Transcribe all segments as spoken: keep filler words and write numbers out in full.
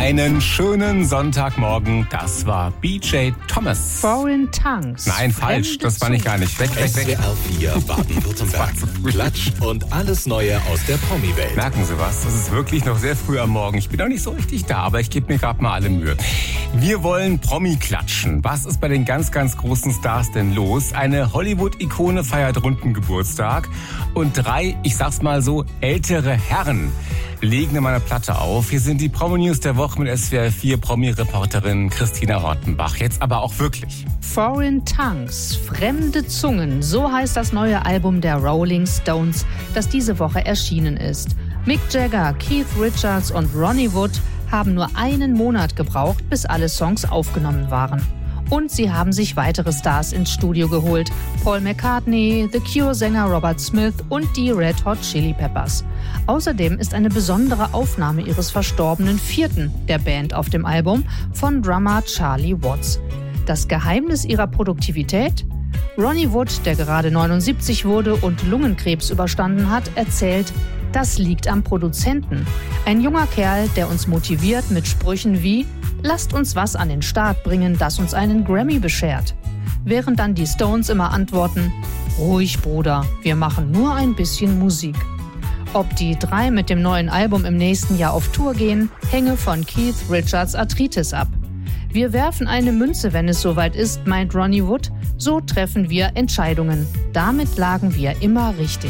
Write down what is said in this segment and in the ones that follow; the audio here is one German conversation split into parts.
Einen schönen Sonntagmorgen. Das war B J Thomas. Foreign Tongues. Nein, falsch. Das war nicht gar nicht. Weg, weg, S W weg. R vier Baden-Württemberg. Klatsch und alles Neue aus der Promi-Welt. Merken Sie was? Es ist wirklich noch sehr früh am Morgen. Ich bin auch nicht so richtig da, aber ich gebe mir gerade mal alle Mühe. Wir wollen Promi klatschen. Was ist bei den ganz, ganz großen Stars denn los? Eine Hollywood-Ikone feiert runden Geburtstag. Und drei, ich sag's mal so, ältere Herren legen in meiner Platte auf. Hier sind die Promi-News der Woche mit S W R vier Promi-Reporterin Christina Rottenbach. Jetzt aber auch wirklich. Foreign Tongues, fremde Zungen, so heißt das neue Album der Rolling Stones, das diese Woche erschienen ist. Mick Jagger, Keith Richards und Ronnie Wood haben nur einen Monat gebraucht, bis alle Songs aufgenommen waren. Und sie haben sich weitere Stars ins Studio geholt. Paul McCartney, The Cure-Sänger Robert Smith und die Red Hot Chili Peppers. Außerdem ist eine besondere Aufnahme ihres verstorbenen Vierten der Band auf dem Album von Drummer Charlie Watts. Das Geheimnis ihrer Produktivität? Ronnie Wood, der gerade neunundsiebzig wurde und Lungenkrebs überstanden hat, erzählt, das liegt am Produzenten. Ein junger Kerl, der uns motiviert mit Sprüchen wie lasst uns was an den Start bringen, das uns einen Grammy beschert. Während dann die Stones immer antworten, ruhig Bruder, wir machen nur ein bisschen Musik. Ob die drei mit dem neuen Album im nächsten Jahr auf Tour gehen, hänge von Keith Richards Arthritis ab. Wir werfen eine Münze, wenn es soweit ist, meint Ronnie Wood. So treffen wir Entscheidungen. Damit lagen wir immer richtig.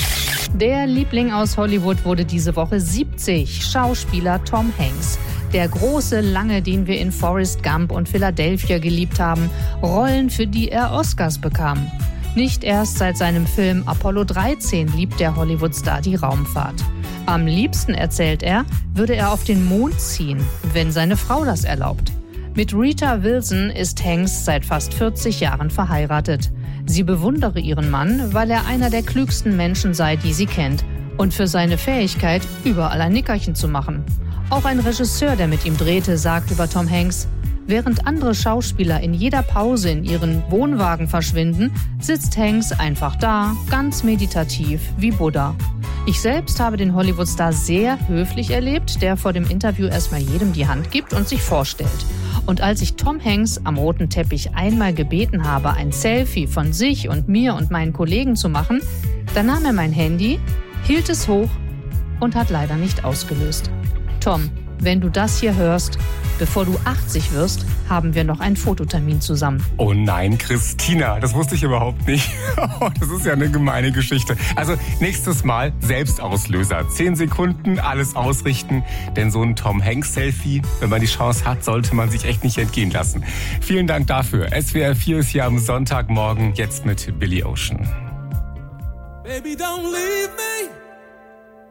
Der Liebling aus Hollywood wurde diese Woche siebzig, Schauspieler Tom Hanks. Der große Lange, den wir in Forrest Gump und Philadelphia geliebt haben, Rollen, für die er Oscars bekam. Nicht erst seit seinem Film Apollo dreizehn liebt der Hollywood-Star die Raumfahrt. Am liebsten, erzählt er, würde er auf den Mond ziehen, wenn seine Frau das erlaubt. Mit Rita Wilson ist Hanks seit fast vierzig Jahren verheiratet. Sie bewundere ihren Mann, weil er einer der klügsten Menschen sei, die sie kennt, und für seine Fähigkeit, überall ein Nickerchen zu machen. Auch ein Regisseur, der mit ihm drehte, sagt über Tom Hanks, während andere Schauspieler in jeder Pause in ihren Wohnwagen verschwinden, sitzt Hanks einfach da, ganz meditativ wie Buddha. Ich selbst habe den Hollywood-Star sehr höflich erlebt, der vor dem Interview erstmal jedem die Hand gibt und sich vorstellt. Und als ich Tom Hanks am roten Teppich einmal gebeten habe, ein Selfie von sich und mir und meinen Kollegen zu machen, dann nahm er mein Handy, hielt es hoch und hat leider nicht ausgelöst. Tom, wenn du das hier hörst, bevor du achtzig wirst, haben wir noch einen Fototermin zusammen. Oh nein, Christina, das wusste ich überhaupt nicht. Das ist ja eine gemeine Geschichte. Also nächstes Mal Selbstauslöser. Zehn Sekunden, alles ausrichten. Denn so ein Tom Hanks-Selfie, wenn man die Chance hat, sollte man sich echt nicht entgehen lassen. Vielen Dank dafür. S W R vier ist hier am Sonntagmorgen, jetzt mit Billy Ocean. Baby, don't leave me.